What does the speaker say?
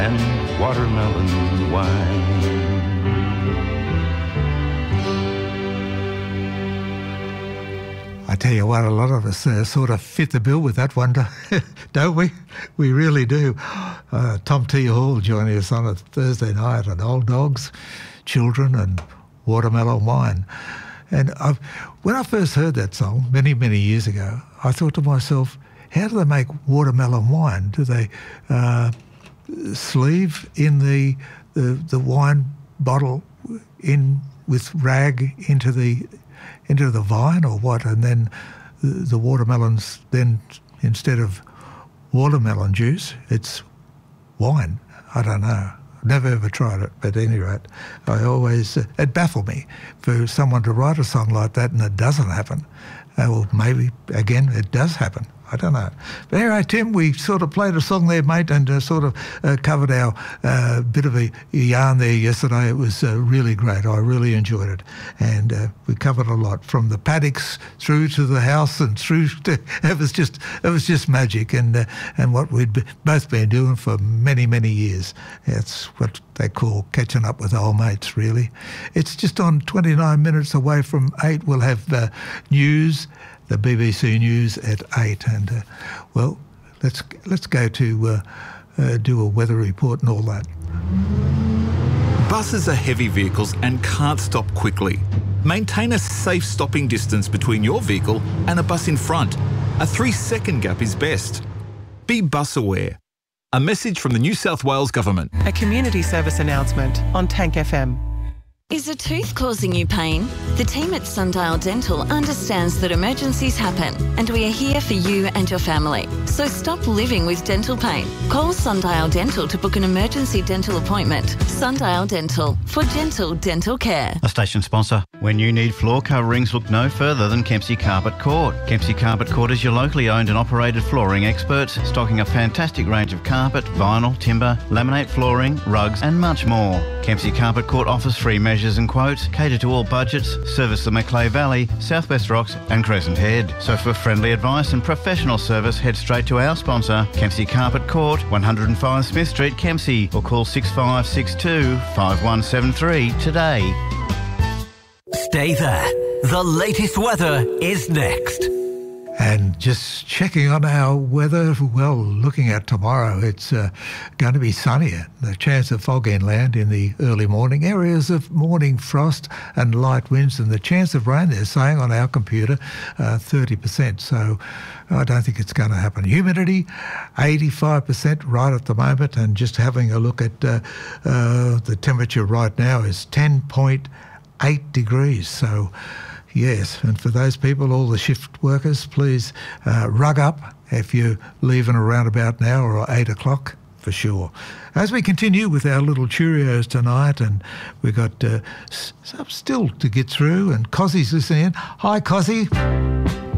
and watermelon wine. I tell you what, a lot of us sort of fit the bill with that one, don't we? We really do. Tom T. Hall joining us on a Thursday night on Old Dogs, Children and Watermelon Wine. And when I first heard that song many, many years ago, I thought to myself, how do they make watermelon wine? Do they sleeve in the wine bottle in with rag into the vine or what? And then the watermelons, then instead of watermelon juice, it's wine. I don't know. Never ever tried it, but at any rate, I always, it baffled me for someone to write a song like that and it doesn't happen. Well, maybe, again, it does happen. I don't know. But anyway, Tim, we sort of played a song there, mate, and sort of covered our bit of a yarn there yesterday. It was really great. I really enjoyed it. And we covered a lot, from the paddocks through to the house and through to... It was just magic, and what we'd both been doing for many, many years. It's what they call catching up with old mates, really. It's just on 29 minutes away from 8. We'll have news, the BBC News at 8. And, well, let's go to do a weather report and all that. Buses are heavy vehicles and can't stop quickly. Maintain a safe stopping distance between your vehicle and a bus in front. A 3-second gap is best. Be bus aware. A message from the New South Wales Government. A community service announcement on Tank FM. Is a tooth causing you pain? The team at Sundial Dental understands that emergencies happen, and we are here for you and your family. So stop living with dental pain. Call Sundial Dental to book an emergency dental appointment. Sundial Dental, for gentle dental care. A station sponsor. When you need floor coverings, look no further than Kempsey Carpet Court. Kempsey Carpet Court is your locally owned and operated flooring experts, stocking a fantastic range of carpet, vinyl, timber, laminate flooring, rugs and much more. Kempsey Carpet Court offers free measures and quotes, cater to all budgets, service the Macleay Valley, Southwest Rocks and Crescent Head. So for friendly advice and professional service, head straight to our sponsor, Kempsey Carpet Court, 105 Smith Street, Kempsey, or call 6562 5173 today. Stay there. The latest weather is next. And just checking on our weather, well, looking at tomorrow, it's going to be sunnier. The chance of fog inland in the early morning, areas of morning frost and light winds, and the chance of rain, they're saying on our computer, 30%. So I don't think it's going to happen. Humidity, 85% right at the moment, and just having a look at the temperature right now is 10.8 degrees. So yes, and for those people, all the shift workers, please rug up if you're leaving around about now or 8 o'clock for sure. As we continue with our little Cheerios tonight, and we've got some still to get through, and Cozzie's listening in. Hi, Cozzie.